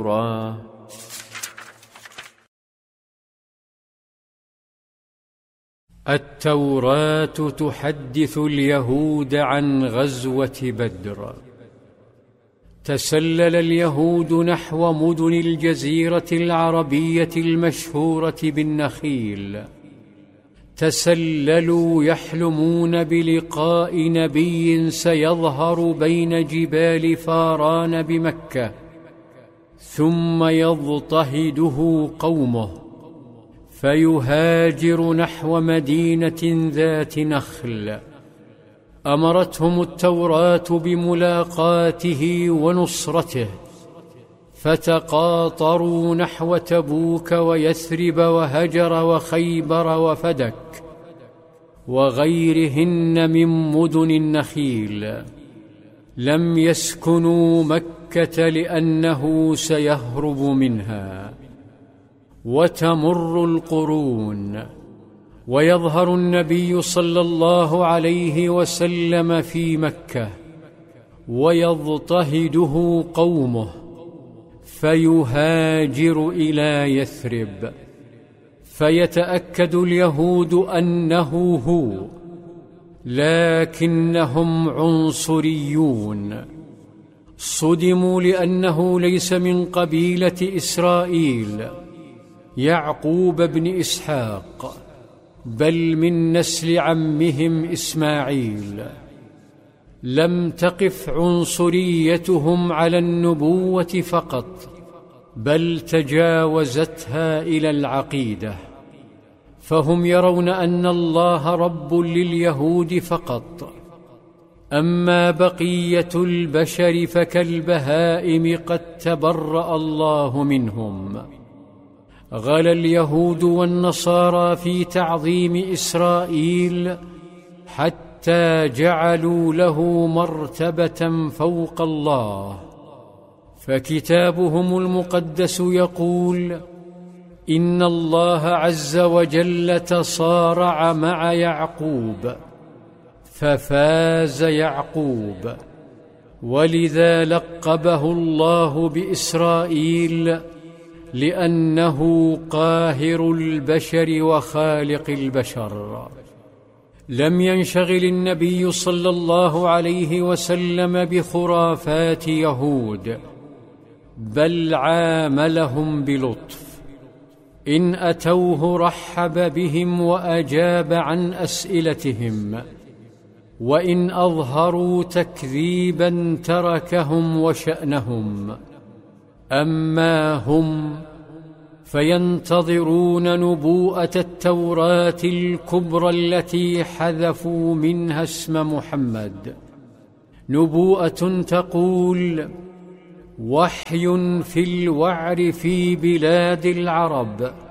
التوراة. التوراة تحدث اليهود عن غزوة بدر. تسلل اليهود نحو مدن الجزيرة العربية المشهورة بالنخيل، تسللوا يحلمون بلقاء نبي سيظهر بين جبال فاران بمكة، ثم يضطهده قومه فيهاجر نحو مدينة ذات نخل. أمرتهم التوراة بملاقاته ونصرته، فتقاطروا نحو تبوك ويثرب وهجر وخيبر وفدك وغيرهن من مدن النخيل. لم يسكنوا مكة لأنه سيهرب منها. وتمر القرون ويظهر النبي صلى الله عليه وسلم في مكة، ويضطهده قومه فيهاجر إلى يثرب، فيتأكد اليهود أنه هو، لكنهم عنصريون. صدموا لأنه ليس من قبيلة إسرائيل يعقوب بن إسحاق، بل من نسل عمهم إسماعيل. لم تقف عنصريتهم على النبوة فقط، بل تجاوزتها إلى العقيدة، فهم يرون أن الله رب لليهود فقط، أما بقية البشر فكالبهائم قد تبرأ الله منهم. غلا اليهود والنصارى في تعظيم إسرائيل حتى جعلوا له مرتبة فوق الله، فكتابهم المقدس يقول: إن الله عز وجل تصارع مع يعقوب ففاز يعقوب، ولذا لقبه الله بإسرائيل، لأنه قاهر البشر وخالق البشر. لم ينشغل النبي صلى الله عليه وسلم بخرافات يهود، بل عاملهم بلطف. إن أتوه رحب بهم وأجاب عن أسئلتهم، وإن أظهروا تكذيبا تركهم وشأنهم. أما هم فينتظرون نبوءة التوراة الكبرى التي حذفوا منها اسم محمد، نبوءة تقول: وحي في الوعر في بلاد العرب